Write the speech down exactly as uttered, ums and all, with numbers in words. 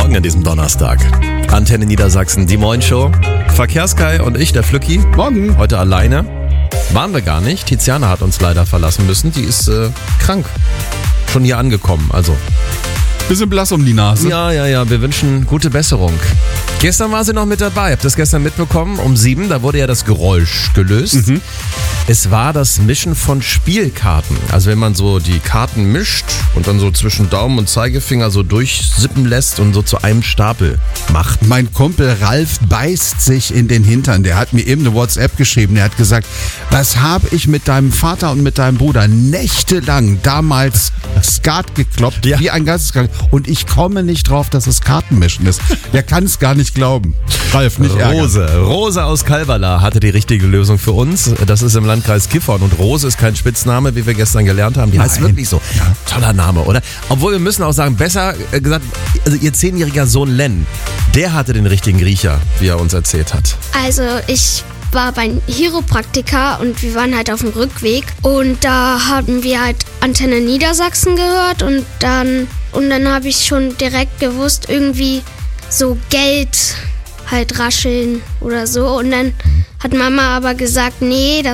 Morgen an diesem Donnerstag. Antenne Niedersachsen, die Moin-Show. Verkehrskai und ich, der Flücki. Morgen. Heute alleine. Waren wir gar nicht. Tiziana hat uns leider verlassen müssen. Die ist äh, krank. Schon hier angekommen, also. Bisschen blass um die Nase. Ja, ja, ja. Wir wünschen gute Besserung. Gestern war sie noch mit dabei. Habt ihr das gestern mitbekommen? Um sieben, da wurde ja das Geräusch gelöst. Mhm. Es war das Mischen von Spielkarten. Also wenn man so die Karten mischt und dann so zwischen Daumen und Zeigefinger so durchsippen lässt und so zu einem Stapel macht. Mein Kumpel Ralf beißt sich in den Hintern. Der hat mir eben eine WhatsApp geschrieben. Der hat gesagt, was habe ich mit deinem Vater und mit deinem Bruder nächtelang damals Skat gekloppt, ja. Wie ein Geisteskrank. Und ich komme nicht drauf, dass es Kartenmischen ist. Der kann es gar nicht glauben. Ralf, nicht Rose. ärgern. Rose aus Kalberla hatte die richtige Lösung für uns. Das ist im Landkreis Gifhorn. Und Rose ist kein Spitzname, wie wir gestern gelernt haben. Die Nein. heißt wirklich so. Ja. Toller Name, oder? Obwohl wir müssen auch sagen, besser gesagt, also ihr zehnjähriger Sohn Len, der hatte den richtigen Riecher, wie er uns erzählt hat. Also ich war beim Chiropraktiker und wir waren halt auf dem Rückweg und da haben wir halt Antenne Niedersachsen gehört und dann und dann habe ich schon direkt gewusst, irgendwie so Geld halt rascheln oder so und dann hat Mama aber gesagt, nee, das